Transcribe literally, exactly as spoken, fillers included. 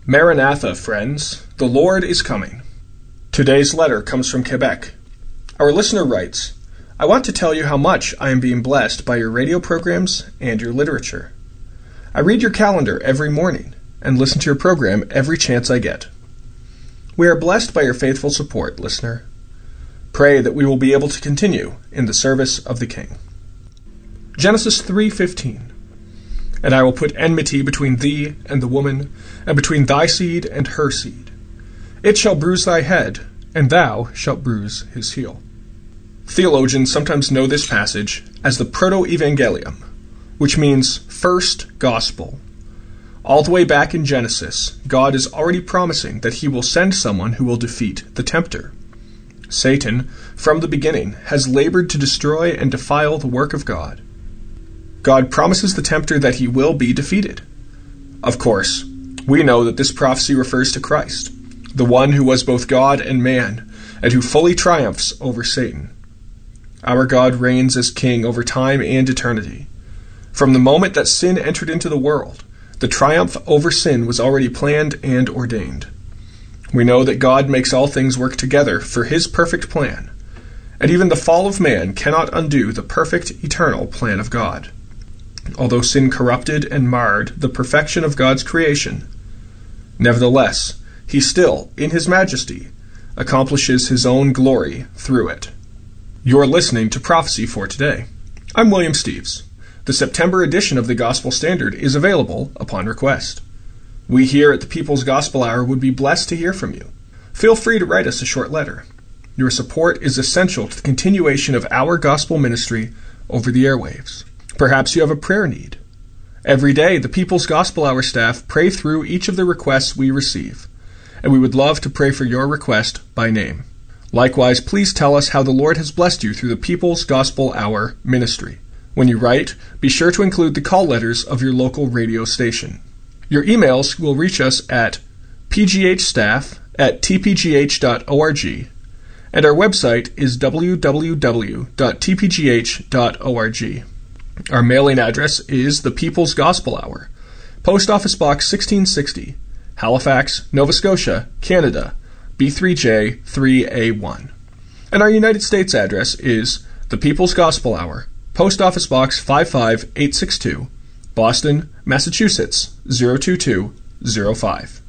Maranatha, friends, the Lord is coming. Today's letter comes from Quebec. Our listener writes, I want to tell you how much I am being blessed by your radio programs and your literature. I read your calendar every morning and listen to your program every chance I get. We are blessed by your faithful support, listener. Pray that we will be able to continue in the service of the King. Genesis three fifteen. And I will put enmity between thee and the woman, and between thy seed and her seed. It shall bruise thy head, and thou shalt bruise his heel. Theologians sometimes know this passage as the Proto-Evangelium, which means first gospel. All the way back in Genesis, God is already promising that he will send someone who will defeat the tempter. Satan, from the beginning, has labored to destroy and defile the work of God. God promises the tempter that he will be defeated. Of course, we know that this prophecy refers to Christ, the one who was both God and man, and who fully triumphs over Satan. Our God reigns as king over time and eternity. From the moment that sin entered into the world, the triumph over sin was already planned and ordained. We know that God makes all things work together for his perfect plan, and even the fall of man cannot undo the perfect eternal plan of God. Although sin corrupted and marred the perfection of God's creation, nevertheless, he still, in his majesty, accomplishes his own glory through it. You're listening to Prophecy for Today. I'm William Steves. The September edition of the Gospel Standard is available upon request. We here at the People's Gospel Hour would be blessed to hear from you. Feel free to write us a short letter. Your support is essential to the continuation of our gospel ministry over the airwaves. Perhaps you have a prayer need. Every day, the People's Gospel Hour staff pray through each of the requests we receive, and we would love to pray for your request by name. Likewise, please tell us how the Lord has blessed you through the People's Gospel Hour ministry. When you write, be sure to include the call letters of your local radio station. Your emails will reach us at p g h staff at t p g h dot org, and our website is w w w dot t p g h dot org. Our mailing address is the People's Gospel Hour, Post Office Box sixteen sixty, Halifax, Nova Scotia, Canada, B three J three A one. And our United States address is the People's Gospel Hour, Post Office Box five five eight six two, Boston, Massachusetts zero two two zero five.